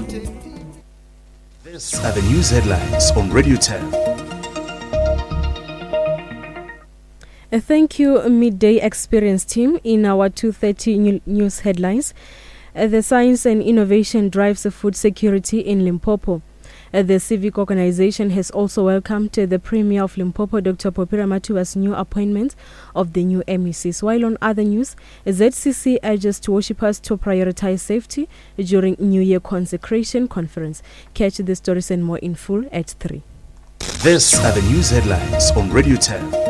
These are the news headlines on Radio 10. Thank you, Midday Experience team. In our 2:30 news headlines, the science and innovation drives food security in Limpopo. The civic organization has also welcomed the Premier of Limpopo, Dr. Phophi Ramathuba's new appointment of the new MECs. While on other news, ZCC urges worshippers to prioritize safety during New Year consecration conference. Catch the stories and more in full at 3. These are the news headlines on Radio 10.